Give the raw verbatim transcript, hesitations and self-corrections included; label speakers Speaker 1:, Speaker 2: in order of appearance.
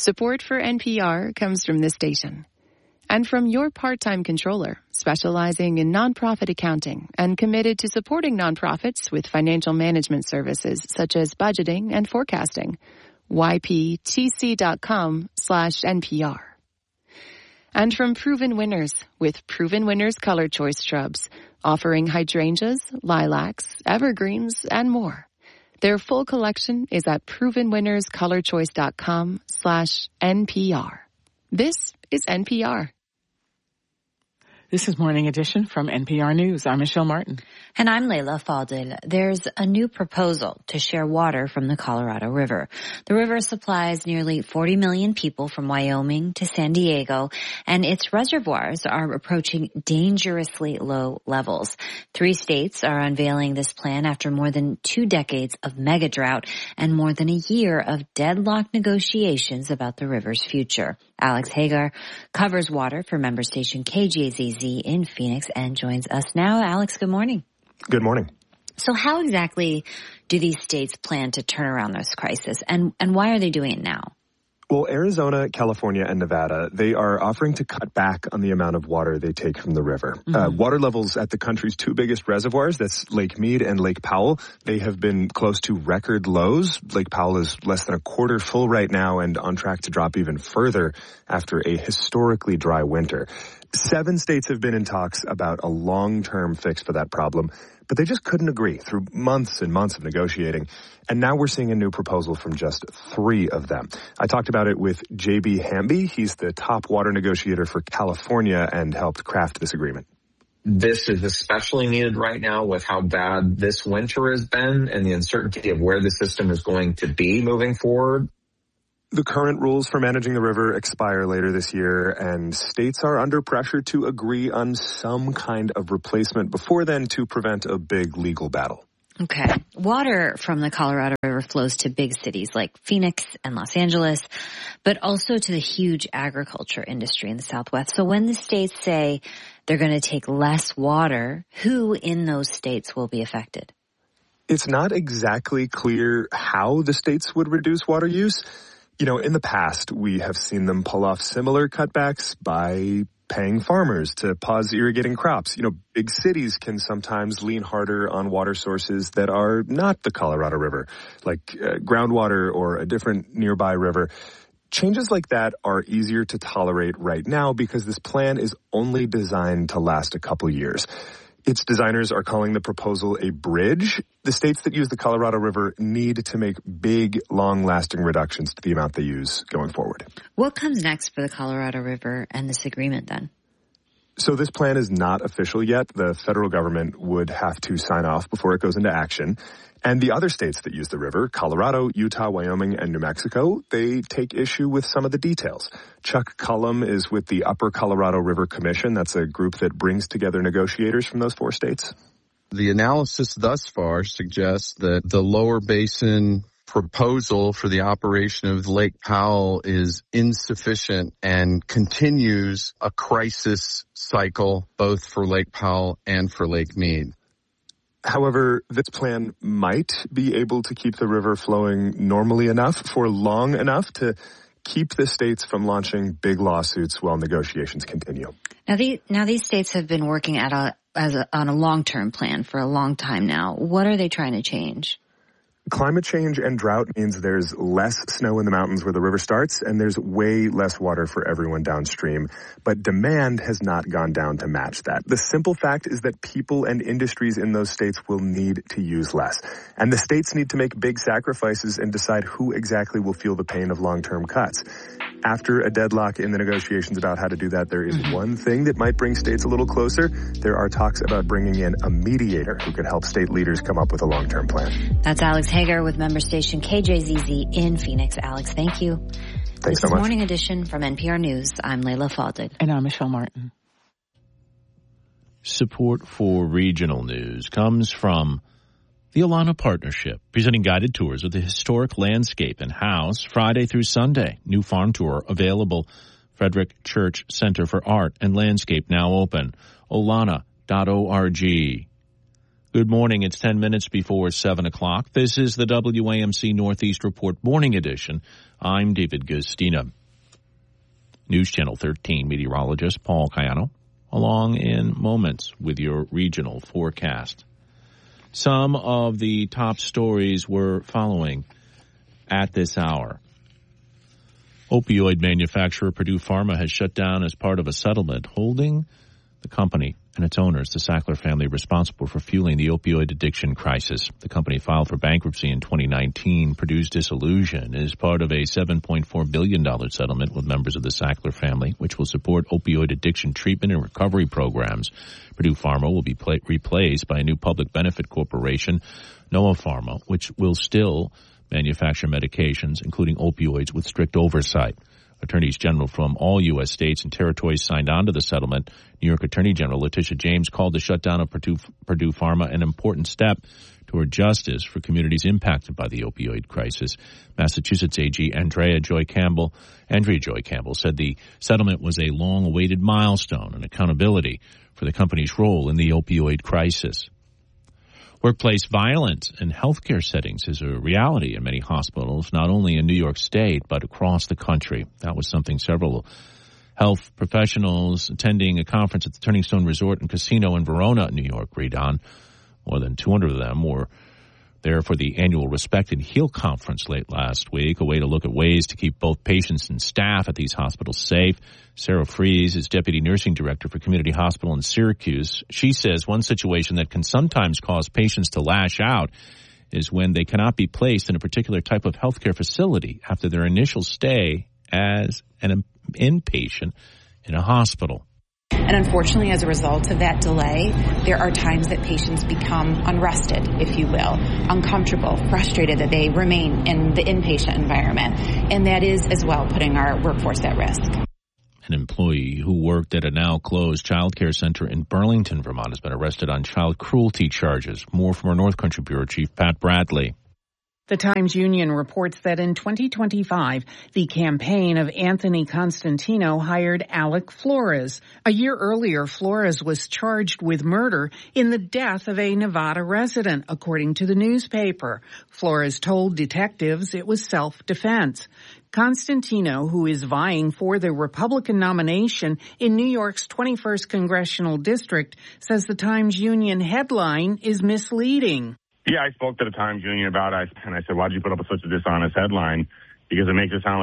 Speaker 1: Support for N P R comes from this station and from your part-time controller, specializing in nonprofit accounting and committed to supporting nonprofits with financial management services such as budgeting and forecasting. Y P T C dot com slash N P R. And from Proven Winners with Proven Winners Color Choice Shrubs, offering hydrangeas, lilacs, evergreens, and more. Their full collection is at proven winners color choice dot com slash N P R. This is N P R.
Speaker 2: This is Morning Edition from N P R News. I'm Michelle Martin.
Speaker 3: And I'm Leila Fadel. There's a new proposal to share water from the Colorado River. The river supplies nearly forty million people from Wyoming to San Diego, and its reservoirs are approaching dangerously low levels. Three states are unveiling this plan after more than two decades of mega drought and more than a year of deadlocked negotiations about the river's future. Alex Hagar covers water for member station K J Z Z in Phoenix and joins us now. Alex, good morning.
Speaker 4: Good morning.
Speaker 3: So how exactly do these states plan to turn around this crisis, and, and why are they doing it now?
Speaker 4: Well, Arizona, California, and Nevada, they are offering to cut back on the amount of water they take from the river. Mm-hmm. Uh, water levels at the country's two biggest reservoirs, that's Lake Mead and Lake Powell, they have been close to record lows. Lake Powell is less than a quarter full right now and on track to drop even further after a historically dry winter. Seven states have been in talks about a long-term fix for that problem, but they just couldn't agree through months and months of negotiating. And now we're seeing a new proposal from just three of them. I talked about it with J B Hamby. He's the top water negotiator for California and helped craft this agreement.
Speaker 5: This is especially needed right now with how bad this winter has been and the uncertainty of where the system is going to be moving forward.
Speaker 4: The current rules for managing the river expire later this year, and states are under pressure to agree on some kind of replacement before then to prevent a big legal battle.
Speaker 3: Okay. Water from the Colorado River flows to big cities like Phoenix and Los Angeles, but also to the huge agriculture industry in the Southwest. So when the states say they're going to take less water, who in those states will be affected?
Speaker 4: It's not exactly clear how the states would reduce water use. You know, in the past, we have seen them pull off similar cutbacks by paying farmers to pause irrigating crops. You know, big cities can sometimes lean harder on water sources that are not the Colorado River, like uh, groundwater or a different nearby river. Changes like that are easier to tolerate right now because this plan is only designed to last a couple years. Its designers are calling the proposal a bridge. The states that use the Colorado River need to make big, long-lasting reductions to the amount they use going forward.
Speaker 3: What comes next for the Colorado River and this agreement then?
Speaker 4: So this plan is not official yet. The federal government would have to sign off before it goes into action. And the other states that use the river, Colorado, Utah, Wyoming, and New Mexico, they take issue with some of the details. Chuck Cullum is with the Upper Colorado River Commission. That's a group that brings together negotiators from those four states.
Speaker 6: The analysis thus far suggests that the lower basin proposal for the operation of Lake Powell is insufficient and continues a crisis cycle both for Lake Powell and for Lake Mead.
Speaker 4: However, this plan might be able to keep the river flowing normally enough for long enough to keep the states from launching big lawsuits while negotiations continue.
Speaker 3: Now, the, now these states have been working at a, as a, on a long-term plan for a long time now. What are they trying to change?
Speaker 4: Climate change and drought means there's less snow in the mountains where the river starts, and there's way less water for everyone downstream. But demand has not gone down to match that. The simple fact is that people and industries in those states will need to use less. And the states need to make big sacrifices and decide who exactly will feel the pain of long-term cuts. After a deadlock in the negotiations about how to do that, there is mm-hmm. one thing that might bring states a little closer. There are talks about bringing in a mediator who could help state leaders come up with a long-term plan.
Speaker 3: That's Alex Hagar with member station K J Z Z in Phoenix. Alex, thank you.
Speaker 4: Thanks
Speaker 3: this
Speaker 4: so
Speaker 3: is
Speaker 4: much.
Speaker 3: Morning Edition from N P R News. I'm Leila Fadel.
Speaker 2: And I'm Michelle Martin.
Speaker 7: Support for regional news comes from the Alana Partnership, presenting guided tours of the historic landscape and house Friday through Sunday. New farm tour available. Frederick Church Center for Art and Landscape now open. olana dot org. Good morning. It's ten minutes before seven o'clock. This is the W A M C Northeast Report Morning Edition. I'm David Gustina. News Channel thirteen meteorologist Paul Cayano, along in moments with your regional forecast. Some of the top stories we're following at this hour. Opioid manufacturer Purdue Pharma has shut down as part of a settlement holding the company and its owners, the Sackler family, responsible for fueling the opioid addiction crisis. The company filed for bankruptcy in twenty nineteen. Purdue's dissolution is part of a seven point four billion dollars settlement with members of the Sackler family, which will support opioid addiction treatment and recovery programs. Purdue Pharma will be pla- replaced by a new public benefit corporation, Noah Pharma, which will still manufacture medications, including opioids, with strict oversight. Attorneys general from all U S states and territories signed on to the settlement. New York Attorney General Letitia James called the shutdown of Purdue, Purdue Pharma an important step toward justice for communities impacted by the opioid crisis. Massachusetts A G Andrea Joy Campbell, Andrea Joy Campbell said the settlement was a long-awaited milestone and accountability for the company's role in the opioid crisis. Workplace violence in healthcare settings is a reality in many hospitals, not only in New York State, but across the country. That was something several health professionals attending a conference at the Turning Stone Resort and Casino in Verona, New York, agreed on. More than two hundred of them were there for the annual Respect and Heal conference late last week, a way to look at ways to keep both patients and staff at these hospitals safe. Sarah Fries is Deputy Nursing Director for Community Hospital in Syracuse. She says one situation that can sometimes cause patients to lash out is when they cannot be placed in a particular type of healthcare facility after their initial stay as an inpatient in a hospital.
Speaker 8: And unfortunately, as a result of that delay, there are times that patients become unrested, if you will, uncomfortable, frustrated that they remain in the inpatient environment. And that is as well putting our workforce at risk.
Speaker 7: An employee who worked at a now closed child care center in Burlington, Vermont, has been arrested on child cruelty charges. More from our North Country Bureau Chief Pat Bradley.
Speaker 2: The Times-Union reports that in twenty twenty-five, the campaign of Anthony Constantino hired Alec Flores. A year earlier, Flores was charged with murder in the death of a Nevada resident, according to the newspaper. Flores told detectives it was self-defense. Constantino, who is vying for the Republican nomination in New York's twenty-first congressional district, says the Times-Union headline is misleading.
Speaker 9: Yeah, I spoke to the Times-Union about it, and I said, why'd you put up such a dishonest headline? Because it makes it sound like